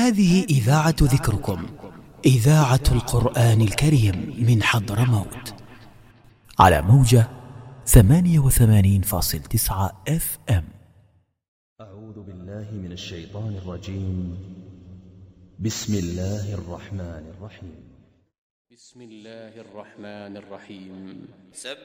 هذه إذاعة ذكركم، إذاعة القرآن الكريم من حضرموت، على موجة 88.9 FM. أعوذ بالله من الشيطان الرجيم. بسم الله الرحمن الرحيم. بسم الله الرحمن الرحيم.